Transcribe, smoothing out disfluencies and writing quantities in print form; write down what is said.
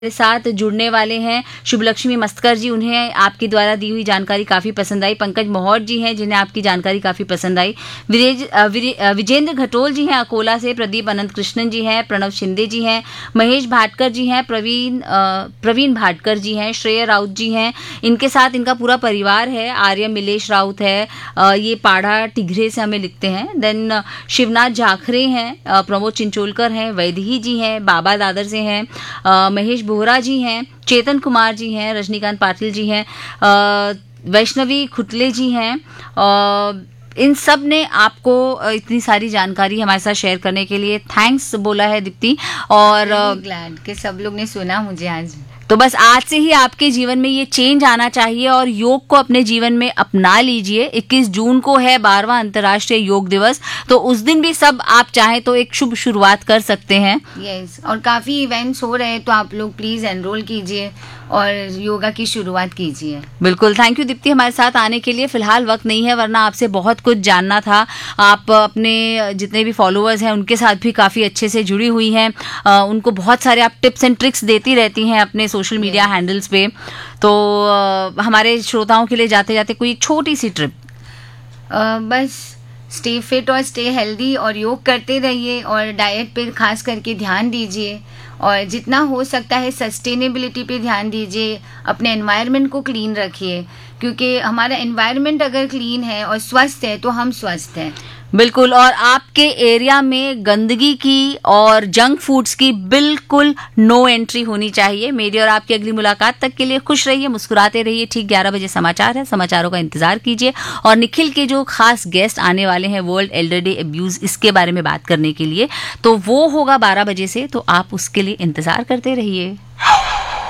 मेरे साथ जुड़ने वाले हैं शुभलक्ष्मी मस्कर जी, उन्हें आपके द्वारा दी हुई जानकारी काफ़ी पसंद आई। पंकज मोहर जी हैं जिन्हें आपकी जानकारी काफ़ी पसंद आई। विजेंद्र घटोल जी हैं अकोला से, प्रदीप अनंत कृष्णन जी हैं, प्रणव शिंदे जी हैं, महेश भाटकर जी हैं, प्रवीण भाटकर जी हैं, श्रेय राउत जी हैं, इनके साथ इनका पूरा परिवार है। आर्य मिलेश राउत है, ये पाढ़ा टिघरे से हमें लिखते हैं। देन शिवनाथ जाखरे हैं, प्रमोद चिंचोलकर हैं, वैदेही जी हैं, बाबा दादर से हैं, महेश बोहरा जी हैं, चेतन कुमार जी हैं, रजनीकांत पाटिल जी हैं, वैष्णवी खुटले जी हैं। इन सब ने आपको इतनी सारी जानकारी हमारे साथ शेयर करने के लिए थैंक्स बोला है दीप्ति। और ग्लैड कि सब लोग ने सुना मुझे आज। तो बस आज से ही आपके जीवन में ये चेंज आना चाहिए और योग को अपने जीवन में अपना लीजिए। 21 जून को है 12वां अंतर्राष्ट्रीय योग दिवस, तो उस दिन भी सब आप चाहें तो एक शुभ शुरुआत कर सकते हैं। यस, और काफी इवेंट्स हो रहे हैं, तो आप लोग प्लीज एनरोल कीजिए और योगा की शुरुआत कीजिए। बिल्कुल, थैंक यू दीप्ति हमारे साथ आने के लिए। फिलहाल वक्त नहीं है, वरना आपसे बहुत कुछ जानना था। आप अपने जितने भी फॉलोअर्स हैं उनके साथ भी काफ़ी अच्छे से जुड़ी हुई हैं, उनको बहुत सारे आप टिप्स एंड ट्रिक्स देती रहती हैं अपने सोशल मीडिया हैंडल्स पे। तो हमारे श्रोताओं के लिए जाते जाते कोई छोटी सी ट्रिप। बस स्टे फिट और स्टे हेल्दी, और योग करते रहिए और डाइट पे खास करके ध्यान दीजिए, और जितना हो सकता है सस्टेनेबिलिटी पे ध्यान दीजिए। अपने एनवायरनमेंट को क्लीन रखिए, क्योंकि हमारा एनवायरनमेंट अगर क्लीन है और स्वस्थ है तो हम स्वस्थ हैं। बिल्कुल, और आपके एरिया में गंदगी की और जंक फूड्स की बिल्कुल नो एंट्री होनी चाहिए। मेरी और आपकी अगली मुलाकात तक के लिए खुश रहिए, मुस्कुराते रहिए। ठीक 11 बजे समाचार है, समाचारों का इंतजार कीजिए, और निखिल के जो खास गेस्ट आने वाले हैं वर्ल्ड एल्डर डे अब्यूज, इसके बारे में बात करने के लिए, तो वो होगा 12 बजे से, तो आप उसके लिए इंतजार करते रहिए।